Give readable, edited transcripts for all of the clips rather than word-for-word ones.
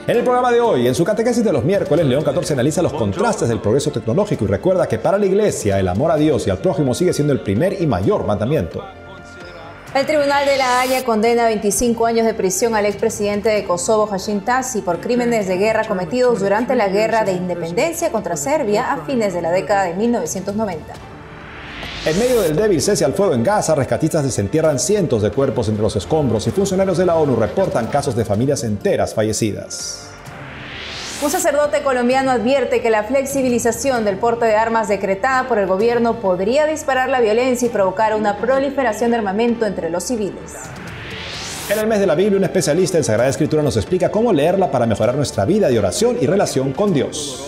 En el programa de hoy, en su catequesis de los miércoles, León XIV analiza los contrastes del progreso tecnológico y recuerda que para la Iglesia el amor a Dios y al prójimo sigue siendo el primer y mayor mandamiento. El Tribunal de La Haya condena a 25 años de prisión al expresidente de Kosovo, Hashim Thaçi, por crímenes de guerra cometidos durante la Guerra de Independencia contra Serbia a fines de la década de 1990. En medio del débil cese al fuego en Gaza, rescatistas desentierran cientos de cuerpos entre los escombros y funcionarios de la ONU reportan casos de familias enteras fallecidas. Un sacerdote colombiano advierte que la flexibilización del porte de armas decretada por el gobierno podría disparar la violencia y provocar una proliferación de armamento entre los civiles. En el mes de la Biblia, un especialista en Sagrada Escritura nos explica cómo leerla para mejorar nuestra vida de oración y relación con Dios.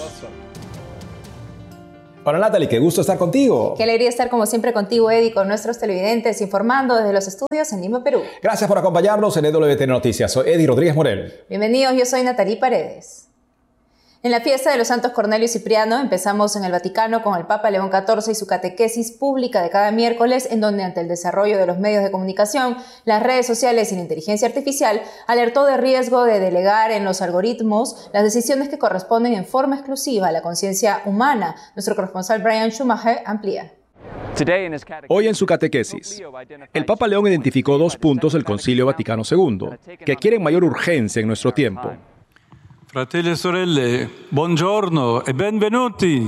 Hola Natalie, qué gusto estar contigo. Qué alegría estar como siempre contigo, Eddie, con nuestros televidentes, informando desde los estudios en Lima, Perú. Gracias por acompañarnos en EWTN Noticias. Soy Eddie Rodríguez Morel. Bienvenidos, yo soy Natalie Paredes. En la fiesta de los santos Cornelio y Cipriano empezamos en el Vaticano con el Papa León XIV y su catequesis pública de cada miércoles, en donde ante el desarrollo de los medios de comunicación, las redes sociales y la inteligencia artificial, alertó de riesgo de delegar en los algoritmos las decisiones que corresponden en forma exclusiva a la conciencia humana. Nuestro corresponsal Brian Schumacher amplía. Hoy en su catequesis, el Papa León identificó 2 puntos del Concilio Vaticano II, que quieren mayor urgencia en nuestro tiempo. Fratelli e sorelle, buongiorno e benvenuti.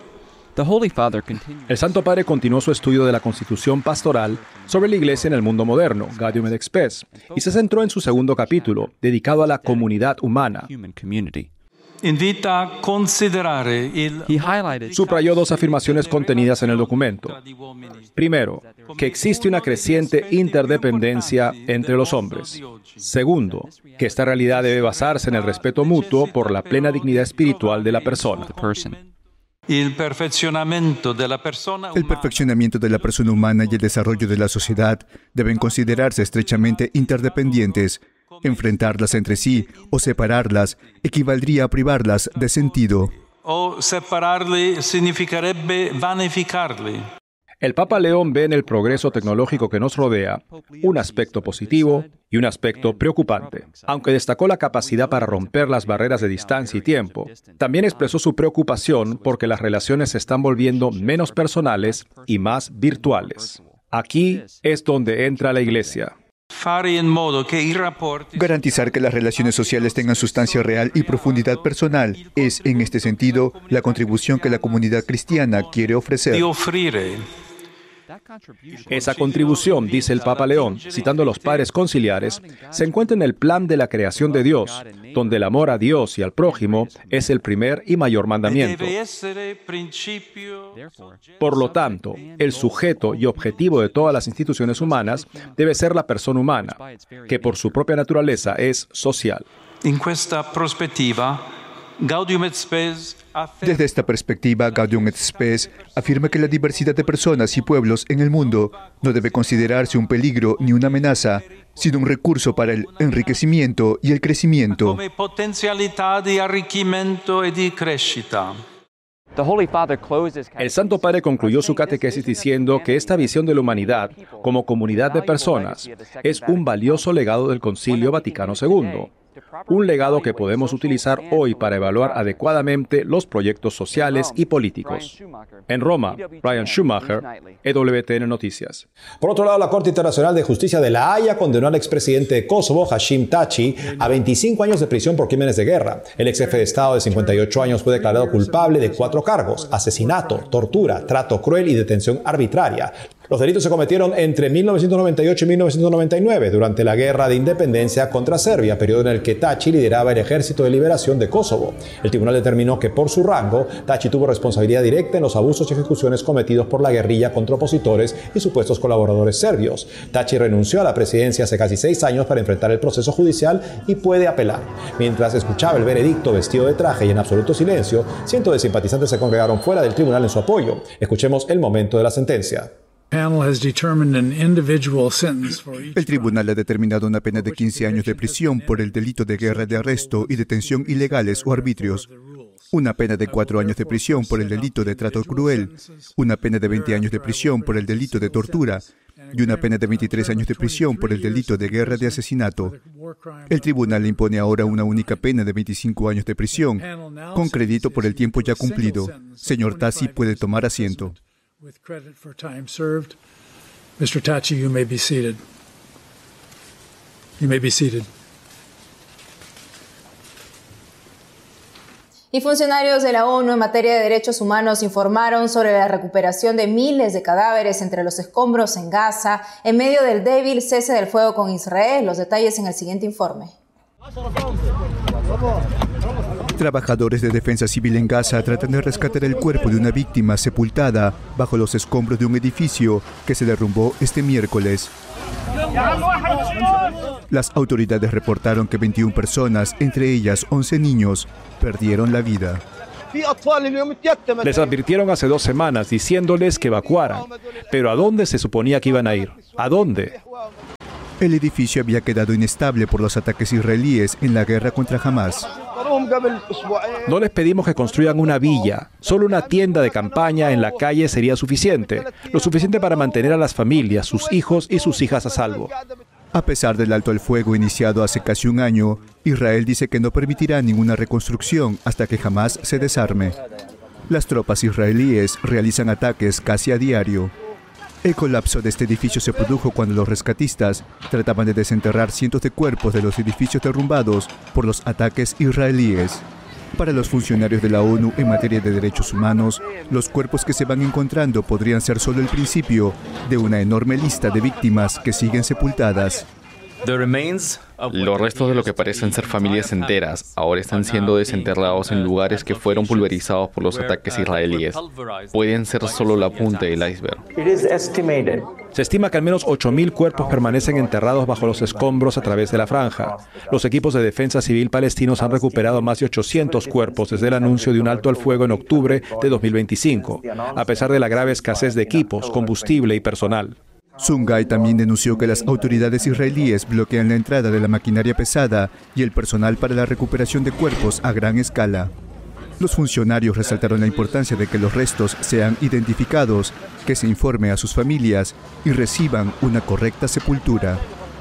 El Santo Padre continuó su estudio de la Constitución Pastoral sobre la Iglesia en el mundo moderno, Gaudium et Spes, y se centró en su segundo capítulo, dedicado a la comunidad humana. Invita a considerare il... Subrayó 2 afirmaciones contenidas en el documento. Primero, que existe una creciente interdependencia entre los hombres. Segundo, que esta realidad debe basarse en el respeto mutuo por la plena dignidad espiritual de la persona. El perfeccionamiento de la persona humana y el desarrollo de la sociedad deben considerarse estrechamente interdependientes. Enfrentarlas entre sí o separarlas equivaldría a privarlas de sentido. O separarle significarebbe vanificarle. El Papa León ve en el progreso tecnológico que nos rodea un aspecto positivo y un aspecto preocupante. Aunque destacó la capacidad para romper las barreras de distancia y tiempo, también expresó su preocupación porque las relaciones se están volviendo menos personales y más virtuales. Aquí es donde entra la Iglesia. Garantizar que las relaciones sociales tengan sustancia real y profundidad personal es, en este sentido, la contribución que la comunidad cristiana quiere ofrecer. Esa contribución, dice el Papa León, citando a los padres conciliares, se encuentra en el plan de la creación de Dios, donde el amor a Dios y al prójimo es el primer y mayor mandamiento. Por lo tanto, el sujeto y objetivo de todas las instituciones humanas debe ser la persona humana, que por su propia naturaleza es social. Desde esta perspectiva, Gaudium et Spes afirma que la diversidad de personas y pueblos en el mundo no debe considerarse un peligro ni una amenaza, sino un recurso para el enriquecimiento y el crecimiento. El Santo Padre concluyó su catequesis diciendo que esta visión de la humanidad como comunidad de personas es un valioso legado del Concilio Vaticano II. Un legado que podemos utilizar hoy para evaluar adecuadamente los proyectos sociales y políticos. En Roma, Brian Schumacher, EWTN Noticias. Por otro lado, la Corte Internacional de Justicia de La Haya condenó al expresidente de Kosovo, Hashim Thaçi, a 25 años de prisión por crímenes de guerra. El ex jefe de Estado de 58 años fue declarado culpable de 4 cargos: asesinato, tortura, trato cruel y detención arbitraria. Los delitos se cometieron entre 1998 y 1999, durante la Guerra de Independencia contra Serbia, periodo en el que Thaçi lideraba el Ejército de Liberación de Kosovo. El tribunal determinó que por su rango, Thaçi tuvo responsabilidad directa en los abusos y ejecuciones cometidos por la guerrilla contra opositores y supuestos colaboradores serbios. Thaçi renunció a la presidencia hace casi 6 años para enfrentar el proceso judicial y puede apelar. Mientras escuchaba el veredicto vestido de traje y en absoluto silencio, cientos de simpatizantes se congregaron fuera del tribunal en su apoyo. Escuchemos el momento de la sentencia. El tribunal ha determinado una pena de 15 años de prisión por el delito de guerra de arresto y detención ilegales o arbitrios, una pena de 4 años de prisión por el delito de trato cruel, una pena de 20 años de prisión por el delito de tortura y una pena de 23 años de prisión por el delito de guerra de asesinato. El tribunal le impone ahora una única pena de 25 años de prisión, con crédito por el tiempo ya cumplido. Señor Taci, puede tomar asiento. Mr. Taci, you may be seated. You may be seated. Y funcionarios de la ONU en materia de derechos humanos informaron sobre la recuperación de miles de cadáveres entre los escombros en Gaza en medio del débil cese del fuego con Israel. Los detalles en el siguiente informe. Trabajadores de defensa civil en Gaza tratan de rescatar el cuerpo de una víctima sepultada bajo los escombros de un edificio que se derrumbó este miércoles. Las autoridades reportaron que 21 personas, entre ellas 11 niños, perdieron la vida. Les advirtieron hace 2 semanas diciéndoles que evacuaran. Pero ¿a dónde se suponía que iban a ir? ¿A dónde? El edificio había quedado inestable por los ataques israelíes en la guerra contra Hamas. No les pedimos que construyan una villa. Solo una tienda de campaña en la calle sería suficiente. Lo suficiente para mantener a las familias, sus hijos y sus hijas a salvo. A pesar del alto al fuego iniciado hace casi un año, Israel dice que no permitirá ninguna reconstrucción hasta que Hamas se desarme. Las tropas israelíes realizan ataques casi a diario. El colapso de este edificio se produjo cuando los rescatistas trataban de desenterrar cientos de cuerpos de los edificios derrumbados por los ataques israelíes. Para los funcionarios de la ONU en materia de derechos humanos, los cuerpos que se van encontrando podrían ser solo el principio de una enorme lista de víctimas que siguen sepultadas. Los restos de lo que parecen ser familias enteras ahora están siendo desenterrados en lugares que fueron pulverizados por los ataques israelíes. Pueden ser solo la punta del iceberg. Se estima que al menos 8.000 cuerpos permanecen enterrados bajo los escombros a través de la franja. Los equipos de defensa civil palestinos han recuperado más de 800 cuerpos desde el anuncio de un alto al fuego en octubre de 2025, a pesar de la grave escasez de equipos, combustible y personal. Sungai también denunció que las autoridades israelíes bloquean la entrada de la maquinaria pesada y el personal para la recuperación de cuerpos a gran escala. Los funcionarios resaltaron la importancia de que los restos sean identificados, que se informe a sus familias y reciban una correcta sepultura.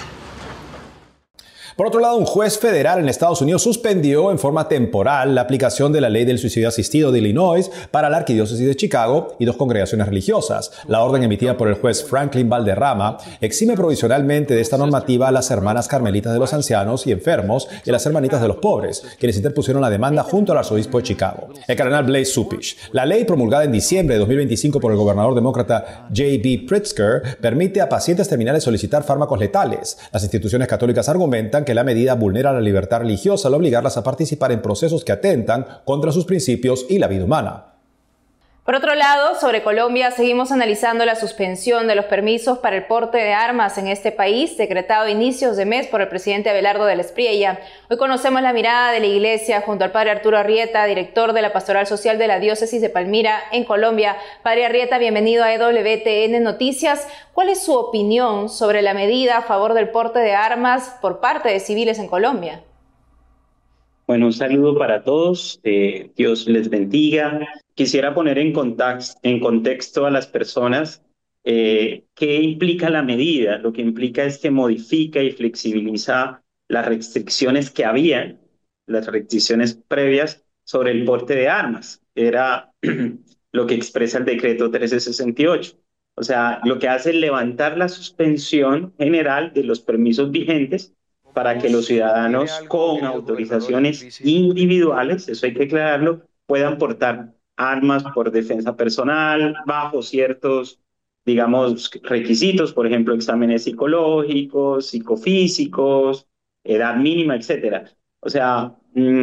Por otro lado, un juez federal en Estados Unidos suspendió en forma temporal la aplicación de la ley del suicidio asistido de Illinois para la Arquidiócesis de Chicago y 2 congregaciones religiosas. La orden emitida por el juez Franklin Valderrama exime provisionalmente de esta normativa a las hermanas carmelitas de los ancianos y enfermos y a las hermanitas de los pobres, quienes interpusieron la demanda junto al arzobispo de Chicago, el cardenal Blase Cupich. La ley, promulgada en diciembre de 2025 por el gobernador demócrata J.B. Pritzker, permite a pacientes terminales solicitar fármacos letales. Las instituciones católicas argumentan que la medida vulnera la libertad religiosa al obligarlas a participar en procesos que atentan contra sus principios y la vida humana. Por otro lado, sobre Colombia, seguimos analizando la suspensión de los permisos para el porte de armas en este país, decretado a inicios de mes por el presidente Abelardo del Espriella. Hoy conocemos la mirada de la Iglesia junto al padre Arturo Arrieta, director de la Pastoral Social de la Diócesis de Palmira, en Colombia. Padre Arrieta, bienvenido a EWTN Noticias. ¿Cuál es su opinión sobre la medida a favor del porte de armas por parte de civiles en Colombia? Bueno, un saludo para todos. Dios les bendiga. Quisiera poner en contexto a las personas qué implica la medida. Lo que implica es que modifica y flexibiliza las restricciones que había, las restricciones previas sobre el porte de armas. Era lo que expresa el decreto 1368. O sea, lo que hace es levantar la suspensión general de los permisos vigentes para que los ciudadanos con autorizaciones individuales, eso hay que aclararlo, puedan portar armas por defensa personal bajo ciertos, digamos, requisitos, por ejemplo, exámenes psicológicos, psicofísicos, edad mínima, etcétera. O sea,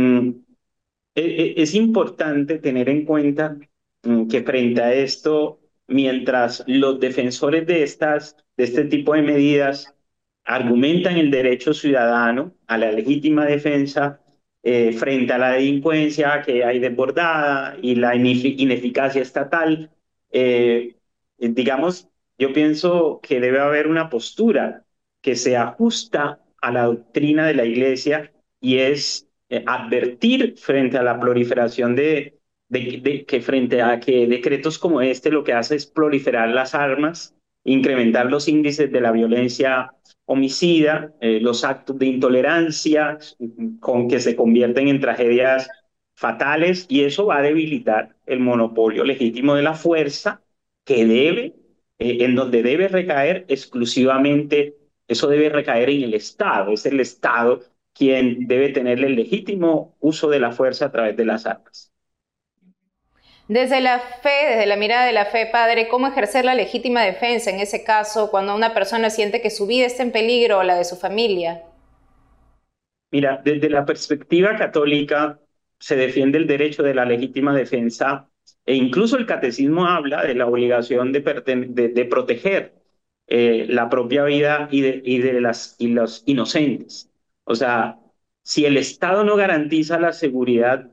es importante tener en cuenta que frente a esto, mientras los defensores de este tipo de medidas argumentan el derecho ciudadano a la legítima defensa frente a la delincuencia que hay desbordada y la ineficacia estatal, digamos, yo pienso que debe haber una postura que se ajusta a la doctrina de la Iglesia y es advertir frente a la proliferación que frente a que decretos como este lo que hace es proliferar las armas incrementar los índices de la violencia homicida, los actos de intolerancia con que se convierten en tragedias fatales, y eso va a debilitar el monopolio legítimo de la fuerza que en donde debe recaer exclusivamente, eso debe recaer en el Estado. Es el Estado quien debe tener el legítimo uso de la fuerza a través de las armas. Desde la fe, desde la mirada de la fe, padre, ¿cómo ejercer la legítima defensa en ese caso cuando una persona siente que su vida está en peligro o la de su familia? Mira, desde la perspectiva católica se defiende el derecho de la legítima defensa, e incluso el catecismo habla de la obligación de proteger la propia vida y los inocentes. O sea, si el Estado no garantiza la seguridad,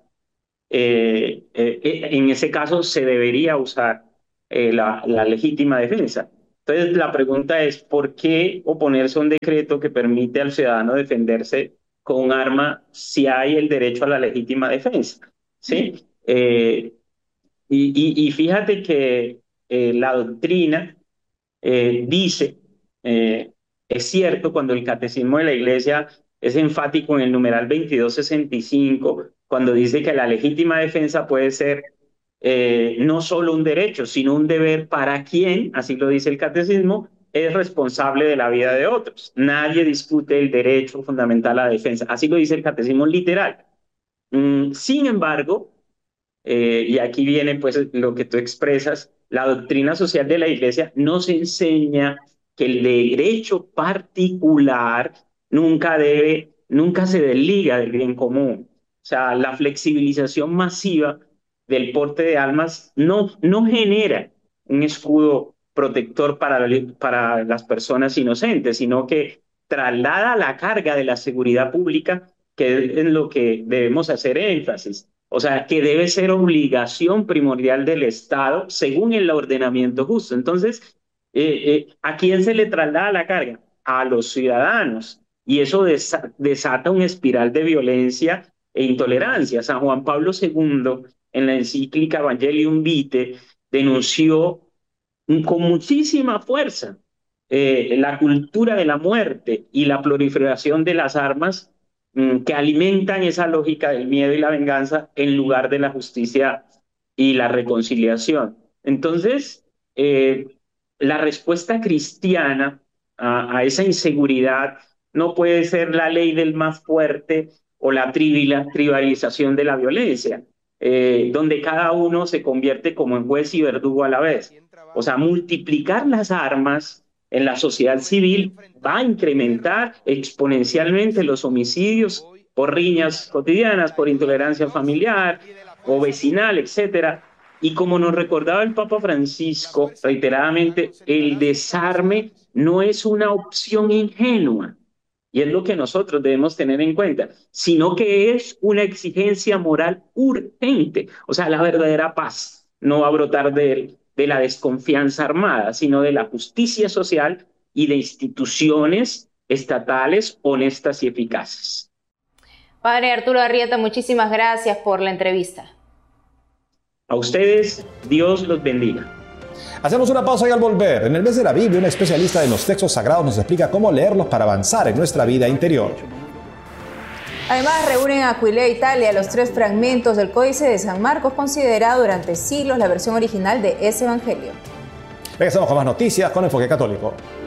en ese caso se debería usar la legítima defensa. Entonces la pregunta es, ¿por qué oponerse a un decreto que permite al ciudadano defenderse con un arma si hay el derecho a la legítima defensa? ¿Sí? Y fíjate que la doctrina dice, es cierto, cuando el catecismo de la Iglesia es enfático en el numeral 2265, cuando dice que la legítima defensa puede ser no solo un derecho, sino un deber para quien, así lo dice el catecismo, es responsable de la vida de otros. Nadie discute el derecho fundamental a la defensa. Así lo dice el catecismo literal. Sin embargo, y aquí viene pues lo que tú expresas, la doctrina social de la Iglesia nos enseña que el derecho particular nunca se desliga del bien común. O sea, la flexibilización masiva del porte de armas no genera un escudo protector para las personas inocentes, sino que traslada la carga de la seguridad pública, que es en lo que debemos hacer énfasis. O sea, que debe ser obligación primordial del Estado según el ordenamiento justo. Entonces, ¿a quién se le traslada la carga? A los ciudadanos. Y eso desata una espiral de violencia e intolerancia. San Juan Pablo II, en la encíclica Evangelium Vitae, denunció con muchísima fuerza la cultura de la muerte y la proliferación de las armas que alimentan esa lógica del miedo y la venganza en lugar de la justicia y la reconciliación. Entonces, la respuesta cristiana a esa inseguridad no puede ser la ley del más fuerte o la tribalización de la violencia, donde cada uno se convierte como en juez y verdugo a la vez. O sea, multiplicar las armas en la sociedad civil va a incrementar exponencialmente los homicidios por riñas cotidianas, por intolerancia familiar o vecinal, etc. Y como nos recordaba el Papa Francisco reiteradamente, el desarme no es una opción ingenua, y es lo que nosotros debemos tener en cuenta, sino que es una exigencia moral urgente. O sea, la verdadera paz no va a brotar de la desconfianza armada, sino de la justicia social y de instituciones estatales honestas y eficaces. Padre Arturo Arrieta, muchísimas gracias por la entrevista. A ustedes, Dios los bendiga. Hacemos una pausa y al volver, en el mes de la Biblia, un especialista en los textos sagrados nos explica cómo leerlos para avanzar en nuestra vida interior. Además, reúnen a Aquilea Italia los 3 fragmentos del Códice de San Marcos, considerado durante siglos la versión original de ese evangelio. Regresamos con más noticias con Enfoque Católico.